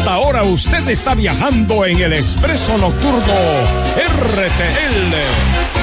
Esta hora usted está viajando en el Expreso Nocturno RTL.